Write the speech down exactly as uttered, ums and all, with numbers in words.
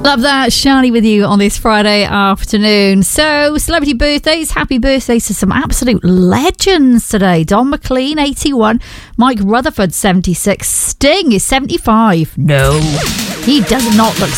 Love that, Shani with you on this Friday afternoon. So, celebrity birthdays, happy birthdays to some absolute legends today. Don McLean, eighty-one. Mike Rutherford, seventy-six. Sting is seventy-five. No, he does not look